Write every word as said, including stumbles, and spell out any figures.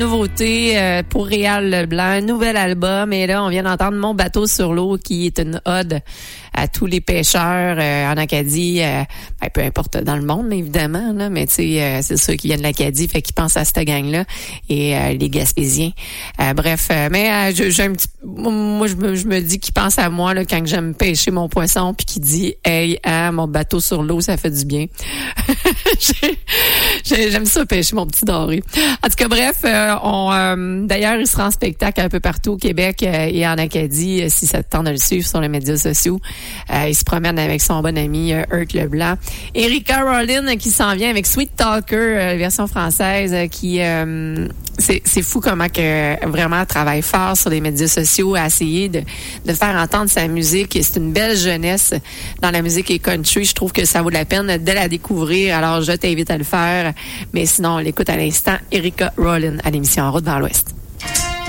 Nouveauté euh, pour Réal Leblanc, un nouvel album. Et là, on vient d'entendre Mon bateau sur l'eau, qui est une ode à tous les pêcheurs euh, en Acadie, euh, ben, peu importe dans le monde, évidemment, là, mais tu sais, euh, c'est ceux qui viennent de l'Acadie, fait qu'ils pensent à cette gang-là, et euh, les Gaspésiens. Euh, bref, euh, mais euh, j'ai, j'ai un petit, moi je me, je me dis qu'il pense à moi là quand j'aime pêcher mon poisson, puis qu'il dit, hey, hein, mon bateau sur l'eau, ça fait du bien. j'ai, j'ai, j'aime ça pêcher mon petit doré. En tout cas, bref, euh, on, euh, d'ailleurs, il sera en spectacle un peu partout au Québec euh, et en Acadie, euh, si ça te tente de le suivre sur les médias sociaux. Euh, il se promène avec son bon ami euh, Herc Leblanc. Erika Rollin euh, qui s'en vient avec Sweet Talker, euh, version française, euh, qui euh, c'est, c'est fou comment que vraiment elle travaille fort sur les médias sociaux à essayer de, de faire entendre sa musique. C'est une belle jeunesse dans la musique et country. Je trouve que ça vaut la peine de la découvrir. Alors je t'invite à le faire. Mais sinon, on l'écoute à l'instant. Erika Rollin à l'émission En route vers l'Ouest.